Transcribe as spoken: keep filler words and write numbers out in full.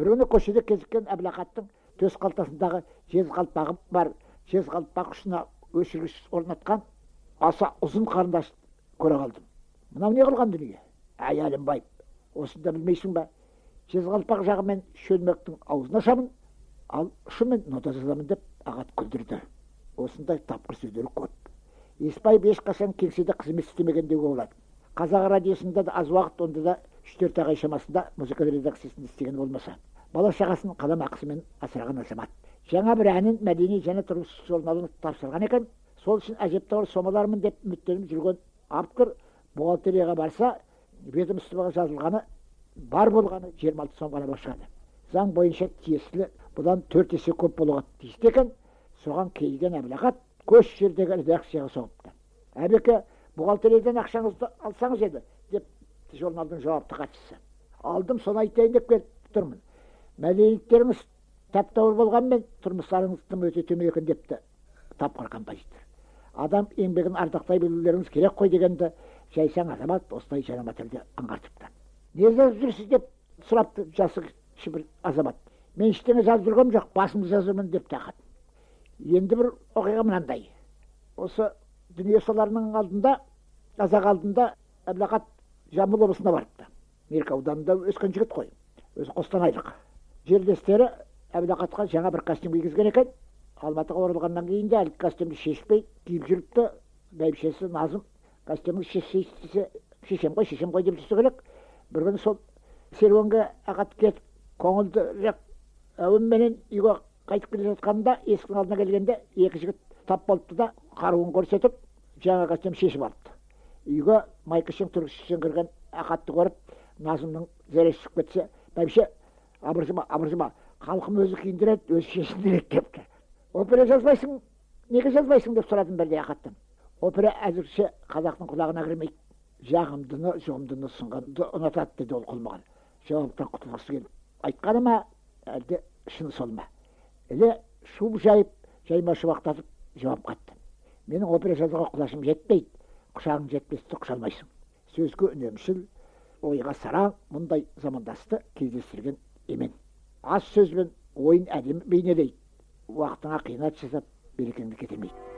Бір күні көшеде кезіккен Әбілақаттың төс қалтасындағы жез қалпағы бар, жез қалпақ ұшына өшіргіш орнатқан аса ұзын қарындаш көре қалдым. Мынау не қылған дүние? Әй Әлімбай, осында білмейсің ба? Жез қалпақ жағымен шөлмектің аузын ашамын, ал ұшымен нота жазамын деп ағат күлдірді. Осындай тапқыр сөздері көп. Еспаев ешқашан кеңседе қызмет істемеген деуге болады. Қазақ радиосында да аз уақыт, онда да үш төрт ай шамасында музыка редакциясында істеген болмаса. Бала шағасын қалам ақысымен асыраған азамат. Жаңа бір әнін мәдени және тұрмыс журналына тапсырған екен. Сол үшін әжептәуір сомалармын деп үміттеніп жүрген автор бухгалтерияға барса, ведомствоға жазылғаны бар болғаны жиырма алты сом ғана бошады. Заң бойынша тиесілі бұдан төрт есе көп болуға тиісті екен. Соған келген Әбілақат көш жердегі редакцияға соғыпты. Әбеке, бухгалтериядан ақшаңызды алсаңыз еді, деп журналдың жауапты хатшысы. Алдым, соны айтайын деп келіп тұрмын. Мәдениеттеріңіз тәп-тәуір болғанмен тұрмыстарыңыздың өте төмен екен депті тапқыр композитор. Адам еңбегін ардақтай білулеріңіз керек қой дегенді жайсаң азамат осылай жанама тілде аңғартыпты. Не жазып жүрсіз деп сұрапты жасы кіші бір азамат. Мен ештеңе жазып жүргем жоқ, басымды жазырмын деп тақат. Енді бір оқиға мынандай. Осы дүние соларының алдында, қазақ алдында Әбілақат Жамбыл облысына барыпты. Меркі ауданында өскен жігіт қой. Өзі Қостанайлық. Жерлестері Әбілақатқа жаңа бір костюм кигізген екен. Алматыға оралғаннан кейін де әлгі костюмді шешпей киіп жүріпті. Бәйбішесі Назым костюмді шешсе, шешем ғой, шешем ғой деп жүрсе керек. Бір күні сол серуенге ағат кетіп, көңілдірек әуенменен үйге қайтып келе жатқанда, есіктің алдына келгенде екі жігіт тап болыпты да, қаруын көрсетіп, жаңа костюм шешіп алыпты. Үйге майкышың түркішін кірген ағатты көріп, Назымның зәресі шығып кетсе, бәйбіше, абыржыма, абыржыма, халқым өзі киіндіреді, өзі шешіндіреді депті. Опера жазбайсың, неге жазбайсың деп сұрадым бірде ағаттан. Опера әзірше қазақтың құлағына кірмейді. Жағымдыны, жоғымдыны сынғанды ұнатады деді ол құлмаған. Жауаптан құтылғысы келіп. Айтқаны ма, әлде шыны сол ма? Әле шуып жайып, жайма шуақтатып жауап қатты. Менің опера жазуға құлашым жетпейді. Құшағың жетпесті құшалмайсың. Сөзге үнемшіл, ойға сараң, мұндай замандасты кездестірген емен. Аз сөзбен ойын әдемі бейнелейді. Уақытыңа қиынат жасап, берекеңді кетірмейді.